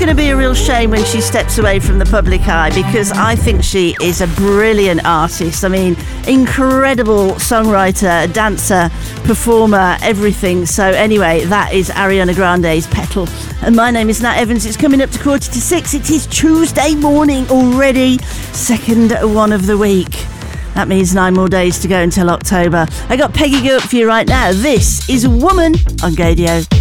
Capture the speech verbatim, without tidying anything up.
going to be a real shame when she steps away from the public eye, because I think she is a brilliant artist. I mean, incredible songwriter, dancer, performer, everything. So anyway, that is Ariana Grande's Petal. And my name is Nat Evans. It's coming up to quarter to six. It is Tuesday morning already, second one of the week. That means nine more days to go until October. I got Peggy Gilk for you right now. This is Woman on Gaydio.